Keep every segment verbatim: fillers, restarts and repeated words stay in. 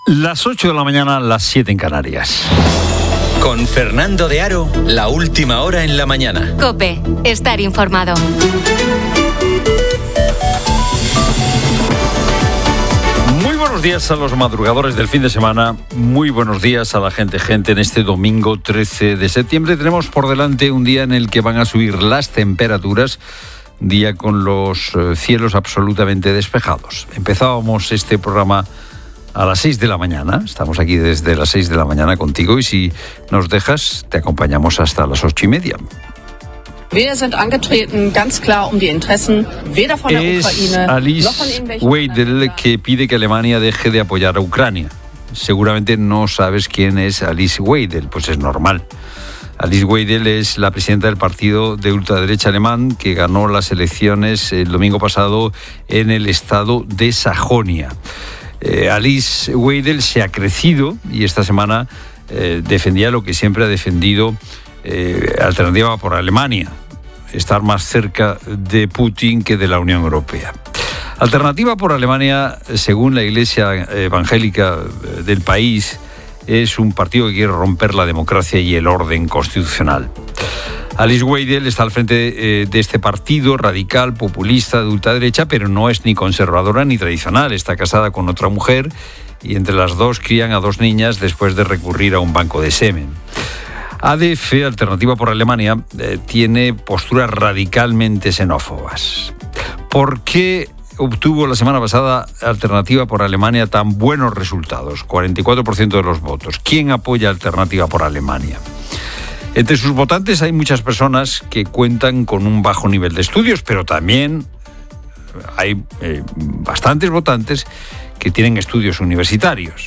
Las ocho de la mañana, las siete en Canarias. Con Fernando de Aro, la última hora en la mañana. COPE, estar informado. Muy buenos días a los madrugadores del fin de semana. Muy buenos días a la gente, gente. En este domingo trece de septiembre tenemos por delante un día en el que van a subir las temperaturas. Día con los cielos absolutamente despejados. Empezábamos este programa a las seis de la mañana. Estamos aquí desde las seis de la mañana contigo y si nos dejas, te acompañamos hasta las ocho y media. Wir sind angetreten, ganz klar, um die Interessen weder von der Ukraine Alice noch von irgendwelchen Weidel, que pide que Alemania deje de apoyar a Ucrania. Seguramente no sabes quién es Alice Weidel, pues es normal. Alice Weidel es la presidenta del partido de ultraderecha alemán que ganó las elecciones el domingo pasado en el estado de Sajonia. Eh, Alice Weidel se ha crecido y esta semana eh, defendía lo que siempre ha defendido eh, Alternativa por Alemania, estar más cerca de Putin que de la Unión Europea. Alternativa por Alemania, según la Iglesia Evangélica del país, es un partido que quiere romper la democracia y el orden constitucional. Alice Weidel está al frente eh, de este partido radical, populista, de ultraderecha, pero no es ni conservadora ni tradicional. Está casada con otra mujer y entre las dos crían a dos niñas después de recurrir a un banco de semen. A D F, Alternativa por Alemania, eh, tiene posturas radicalmente xenófobas. ¿Por qué obtuvo la semana pasada Alternativa por Alemania tan buenos resultados? cuarenta y cuatro por ciento de los votos. ¿Quién apoya Alternativa por Alemania? Entre sus votantes hay muchas personas que cuentan con un bajo nivel de estudios, pero también hay eh, bastantes votantes que tienen estudios universitarios.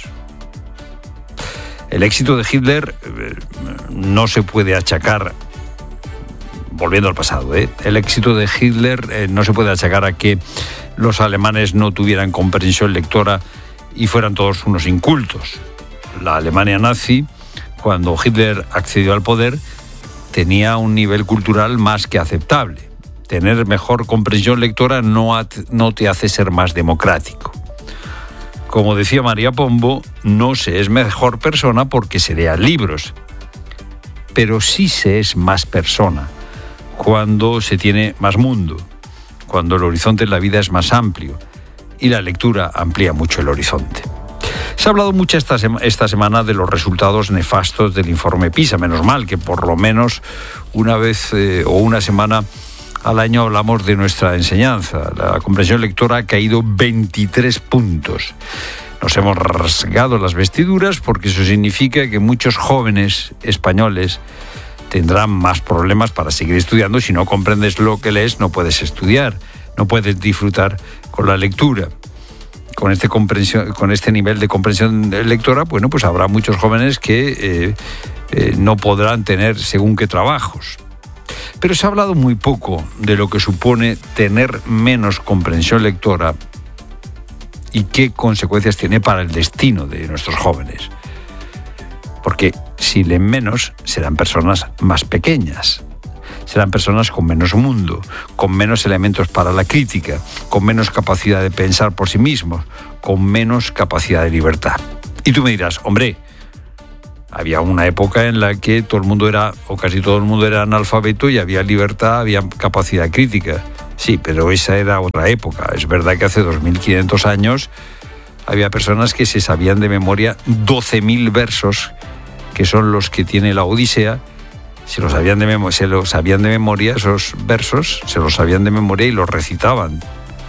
El éxito de Hitler eh, no se puede achacar, volviendo al pasado, ¿eh? el éxito de Hitler eh, no se puede achacar a que los alemanes no tuvieran comprensión lectora y fueran todos unos incultos. La Alemania nazi, cuando Hitler accedió al poder, tenía un nivel cultural más que aceptable. Tener mejor comprensión lectora no, no te hace ser más democrático. Como decía María Pombo, no se es mejor persona porque se lea libros, pero sí se es más persona cuando se tiene más mundo, cuando el horizonte en la vida es más amplio y la lectura amplía mucho el horizonte. Se ha hablado mucho esta, sema, esta semana de los resultados nefastos del informe PISA. Menos mal que por lo menos una vez eh, o una semana al año hablamos de nuestra enseñanza. La comprensión lectora ha caído veintitrés puntos. Nos hemos rasgado las vestiduras porque eso significa que muchos jóvenes españoles tendrán más problemas para seguir estudiando. Si no comprendes lo que lees, no puedes estudiar, no puedes disfrutar con la lectura. Con este, comprensión, con este nivel de comprensión lectora, bueno, pues habrá muchos jóvenes que eh, eh, no podrán tener según qué trabajos. Pero se ha hablado muy poco de lo que supone tener menos comprensión lectora y qué consecuencias tiene para el destino de nuestros jóvenes. Porque si leen menos, serán personas más pequeñas. Serán personas con menos mundo, con menos elementos para la crítica, con menos capacidad de pensar por sí mismos, con menos capacidad de libertad. Y tú me dirás, hombre, había una época en la que todo el mundo era, o casi todo el mundo era analfabeto y había libertad, había capacidad crítica. Sí, pero esa era otra época. Es verdad que hace dos mil quinientos años había personas que se sabían de memoria doce mil versos, que son los que tiene la Odisea. Se los sabían de memoria, se los sabían de memoria esos versos, se los sabían de memoria y los recitaban.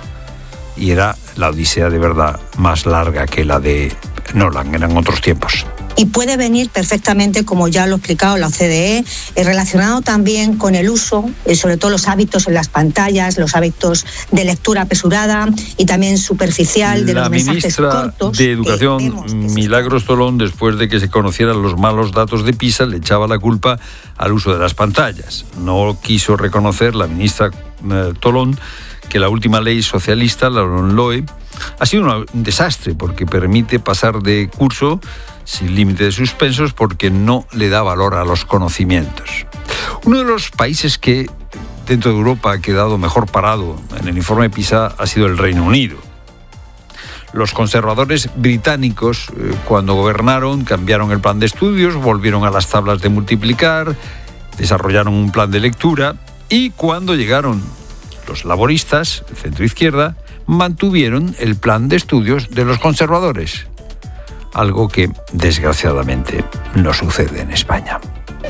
Y era la Odisea de verdad más larga que la de Nolan, eran otros tiempos. Y puede venir perfectamente, como ya lo ha explicado la O C D E, eh, relacionado también con el uso, eh, sobre todo los hábitos en las pantallas, los hábitos de lectura apresurada y también superficial de la los mensajes cortos. La ministra de Educación, Milagros Tolón, después de que se conocieran los malos datos de PISA, le echaba la culpa al uso de las pantallas. No quiso reconocer la ministra eh, Tolón que la última ley socialista, la LOMLOE, ha sido un desastre porque permite pasar de curso sin límite de suspensos porque no le da valor a los conocimientos. Uno de los países que dentro de Europa ha quedado mejor parado en el informe PISA ha sido el Reino Unido. Los conservadores británicos, eh, cuando gobernaron, cambiaron el plan de estudios, volvieron a las tablas de multiplicar, desarrollaron un plan de lectura y cuando llegaron los laboristas, el centro-izquierda, mantuvieron el plan de estudios de los conservadores. Algo que, desgraciadamente, no sucede en España.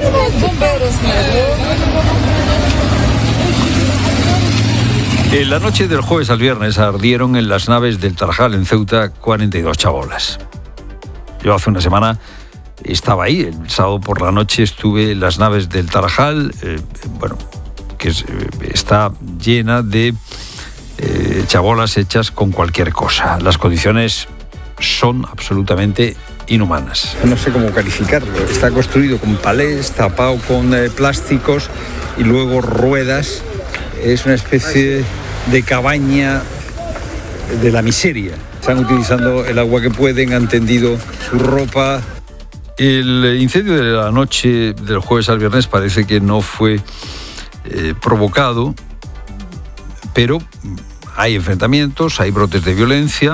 En la noche del jueves al viernes ardieron en las naves del Tarajal, en Ceuta, cuarenta y dos chabolas. Yo hace una semana estaba ahí, el sábado por la noche estuve en las naves del Tarajal, eh, bueno, que es, eh, está llena de eh, chabolas hechas con cualquier cosa. Las condiciones son absolutamente inhumanas. No sé cómo calificarlo. Está construido con palés, tapado con eh, plásticos y luego ruedas. Es una especie de cabaña de la miseria. Están utilizando el agua que pueden, han tendido su ropa. El incendio de la noche del jueves al viernes parece que no fue eh, provocado, pero hay enfrentamientos, hay brotes de violencia,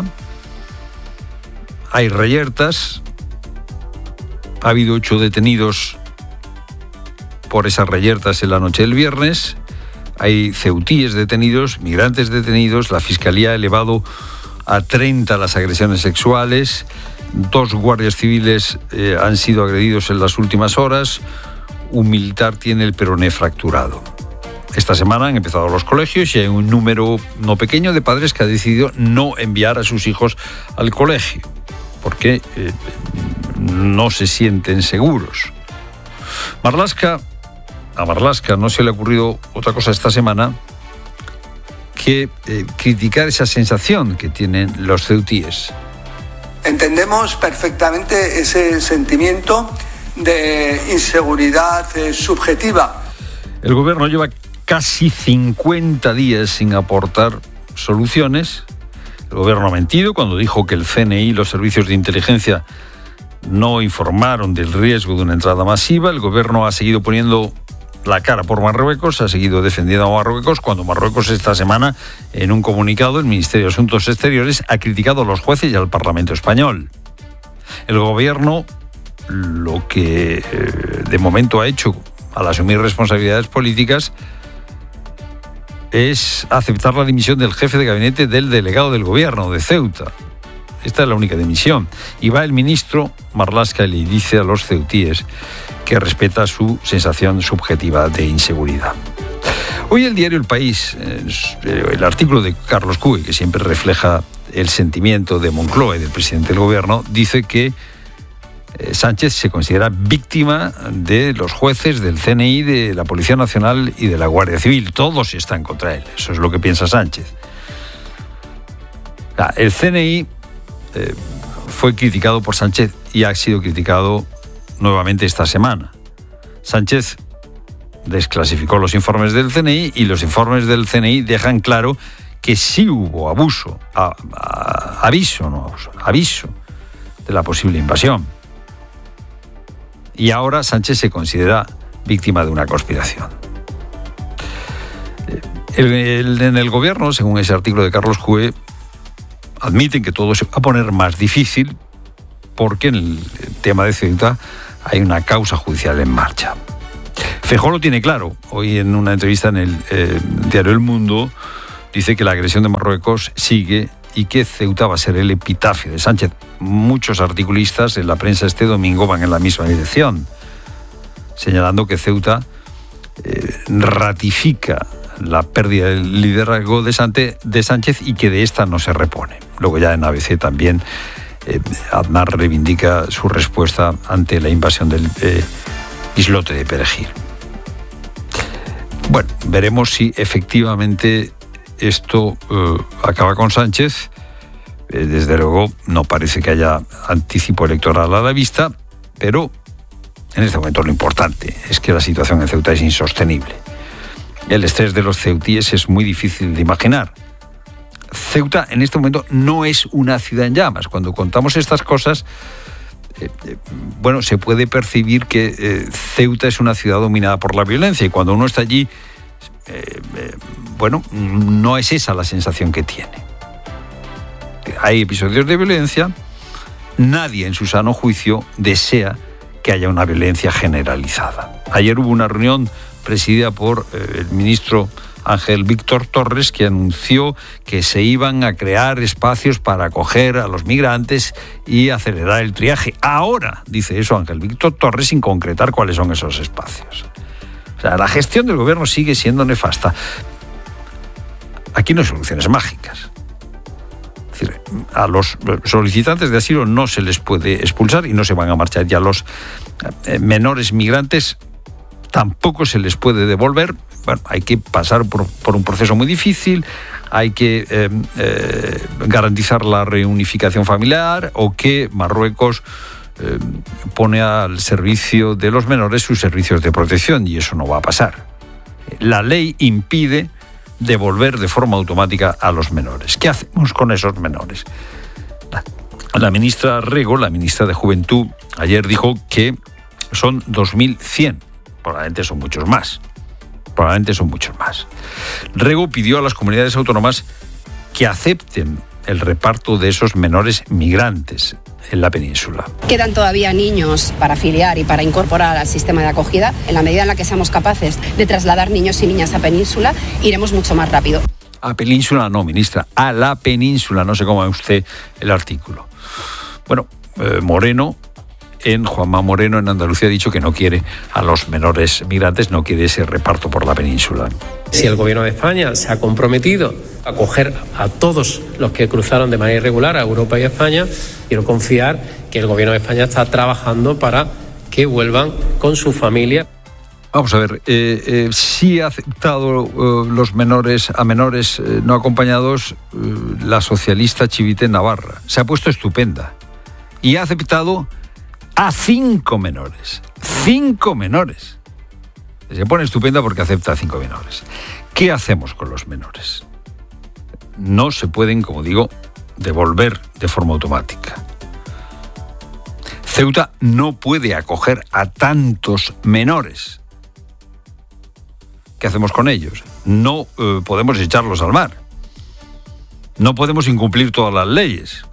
hay reyertas. Ha habido ocho detenidos por esas reyertas en la noche del viernes. Hay ceutíes detenidos, migrantes detenidos. La Fiscalía ha elevado a treinta las agresiones sexuales. Dos guardias civiles eh, han sido agredidos en las últimas horas. Un militar tiene el peroné fracturado. Esta semana han empezado los colegios y hay un número no pequeño de padres que ha decidido no enviar a sus hijos al colegio porque eh, no se sienten seguros. Marlaska, a Marlaska no se le ha ocurrido otra cosa esta semana que eh, criticar esa sensación que tienen los ceutíes. Entendemos perfectamente ese sentimiento de inseguridad eh, subjetiva. El gobierno lleva casi cincuenta días sin aportar soluciones. El gobierno ha mentido cuando dijo que el C N I y los servicios de inteligencia no informaron del riesgo de una entrada masiva. El gobierno ha seguido poniendo la cara por Marruecos, ha seguido defendiendo a Marruecos, cuando Marruecos esta semana, en un comunicado, el Ministerio de Asuntos Exteriores ha criticado a los jueces y al Parlamento español. El gobierno, lo que eh, de momento ha hecho al asumir responsabilidades políticas, es aceptar la dimisión del jefe de gabinete del delegado del gobierno de Ceuta. Esta es la única dimisión. Y va el ministro Marlaska y le dice a los ceutíes que respeta su sensación subjetiva de inseguridad. Hoy el diario El País, el artículo de Carlos Cue, que siempre refleja el sentimiento de Moncloa y del presidente del gobierno, dice que Sánchez se considera víctima de los jueces, del C N I, de la Policía Nacional y de la Guardia Civil. Todos están contra él. Eso es lo que piensa Sánchez. El C N I eh, fue criticado por Sánchez y ha sido criticado nuevamente esta semana. Sánchez desclasificó los informes del C N I y los informes del C N I dejan claro que sí hubo abuso, a, a, aviso, no abuso, aviso de la posible invasión. Y ahora Sánchez se considera víctima de una conspiración. El, el, en el gobierno, según ese artículo de Carlos Cue, admiten que todo se va a poner más difícil porque en el tema de Ceuta hay una causa judicial en marcha. Feijóo lo tiene claro. Hoy en una entrevista en el eh, diario El Mundo dice que la agresión de Marruecos sigue y que Ceuta va a ser el epitafio de Sánchez. Muchos articulistas en la prensa este domingo van en la misma dirección, señalando que Ceuta eh, ratifica la pérdida del liderazgo de Sánchez y que de esta no se repone. Luego ya en A B C también eh, Aznar reivindica su respuesta ante la invasión del eh, islote de Perejil. Bueno, veremos si efectivamente esto eh, acaba con Sánchez. Eh, desde luego no parece que haya anticipo electoral a la vista, pero en este momento lo importante es que la situación en Ceuta es insostenible. El estrés de los ceutíes es muy difícil de imaginar. Ceuta en este momento no es una ciudad en llamas. Cuando contamos estas cosas, eh, eh, bueno, se puede percibir que eh, Ceuta es una ciudad dominada por la violencia y cuando uno está allí, eh, eh, bueno, no es esa la sensación que tiene. hay episodios de violencia, nadie en su sano juicio desea que haya una violencia generalizada. Ayer hubo una reunión presidida por eh, el ministro Ángel Víctor Torres, que anunció que se iban a crear espacios para acoger a los migrantes y acelerar el triaje. Ahora dice eso Ángel Víctor Torres sin concretar cuáles son esos espacios. O sea, la gestión del gobierno sigue siendo nefasta. Aquí no hay soluciones mágicas. Es decir, a los solicitantes de asilo no se les puede expulsar y no se van a marchar. Y a los menores migrantes tampoco se les puede devolver. Bueno, hay que pasar por, por un proceso muy difícil, hay que eh, eh, garantizar la reunificación familiar o que Marruecos eh, pone al servicio de los menores sus servicios de protección, y eso no va a pasar. La ley impide devolver de forma automática a los menores. ¿Qué hacemos con esos menores? La, la ministra Rego, la ministra de Juventud, ayer dijo que son dos mil cien. Probablemente son muchos más. Probablemente son muchos más. Rego pidió a las comunidades autónomas que acepten el reparto de esos menores migrantes en la península. Quedan todavía niños para afiliar y para incorporar al sistema de acogida. En la medida en la que seamos capaces de trasladar niños y niñas a península, iremos mucho más rápido. A península no, ministra, a la península, no sé cómo ve usted el artículo. Bueno, eh, Moreno... En Juanma Moreno, en Andalucía, ha dicho que no quiere a los menores migrantes, no quiere ese reparto por la península. Si el Gobierno de España se ha comprometido a acoger a todos los que cruzaron de manera irregular a Europa y a España, quiero confiar que el Gobierno de España está trabajando para que vuelvan con su familia. Vamos a ver, eh, eh, sí ha aceptado eh, los menores a menores eh, no acompañados eh, la socialista Chivite Navarra. Se ha puesto estupenda y ha aceptado a cinco menores. Cinco menores. Se pone estupenda porque acepta a cinco menores. ¿Qué hacemos con los menores? No se pueden, como digo, devolver de forma automática. Ceuta no puede acoger a tantos menores. ¿Qué hacemos con ellos? No eh, podemos echarlos al mar. No podemos incumplir todas las leyes.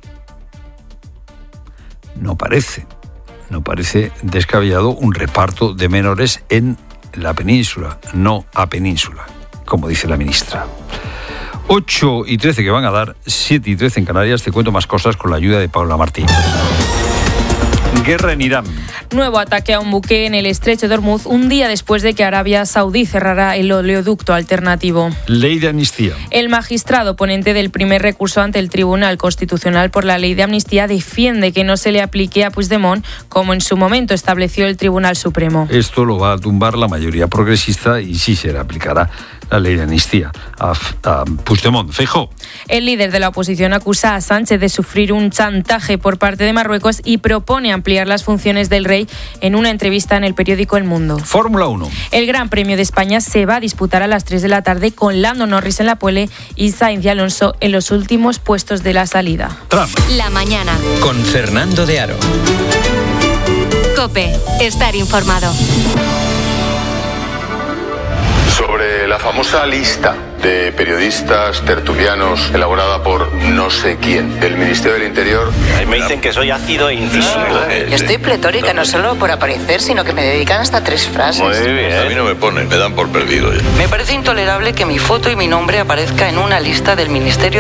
No parece. No parece descabellado un reparto de menores en la península, no a península, como dice la ministra. ocho y trece que van a dar, siete y trece en Canarias. Te cuento más cosas con la ayuda de Paula Martín. Guerra en Irán. Nuevo ataque a un buque en el estrecho de Hormuz un día después de que Arabia Saudí cerrara el oleoducto alternativo. Ley de amnistía. El magistrado ponente del primer recurso ante el Tribunal Constitucional por la ley de amnistía defiende que no se le aplique a Puigdemont como en su momento estableció el Tribunal Supremo. Esto lo va a tumbar la mayoría progresista y sí se le aplicará la ley de amnistía a, a Puigdemont. Feijóo. El líder de la oposición acusa a Sánchez de sufrir un chantaje por parte de Marruecos y propone ampliar las funciones del rey en una entrevista en el periódico El Mundo. Fórmula uno. El Gran Premio de España se va a disputar a las tres de la tarde con Lando Norris en la pole y Sainz y Alonso en los últimos puestos de la salida. Trump. La mañana. Con Fernando de Aro. COPE. Estar informado. Sobre la famosa lista de periodistas tertulianos elaborada por no sé quién del Ministerio del Interior. Me dicen que soy ácido e incisivo. Yo estoy pletórica, no solo por aparecer, sino que me dedican hasta tres frases. Muy bien. A mí no me ponen, me dan por perdido. Me parece intolerable que mi foto y mi nombre aparezca en una lista del Ministerio